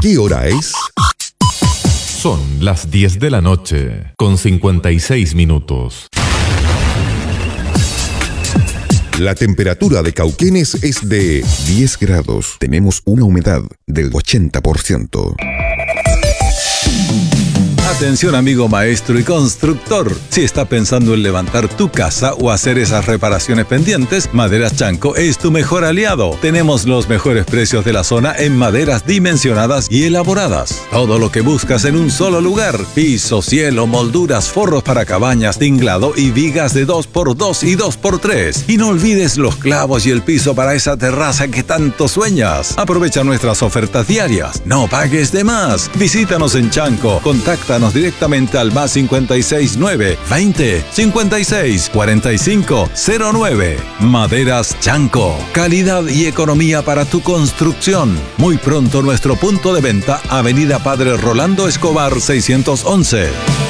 ¿Qué hora es? Son las 10 de la noche, con 56 minutos. La temperatura de Cauquenes es de 10 grados. Tenemos una humedad del 80%. Atención amigo maestro y constructor, si está pensando en levantar tu casa o hacer esas reparaciones pendientes, Maderas Chanco es tu mejor aliado. Tenemos los mejores precios de la zona en maderas dimensionadas y elaboradas. Todo lo que buscas en un solo lugar: piso, cielo, molduras, forros para cabañas, tinglado y vigas de 2x2 y 2x3. Y no olvides los clavos y el piso para esa terraza que tanto sueñas. Aprovecha nuestras ofertas diarias. No pagues de más. Visítanos en Chanco. Contáctanos directamente al más 569 20 56 45 09. Maderas Chanco. Calidad y economía para tu construcción. Muy pronto nuestro punto de venta, Avenida Padre Rolando Escobar 611.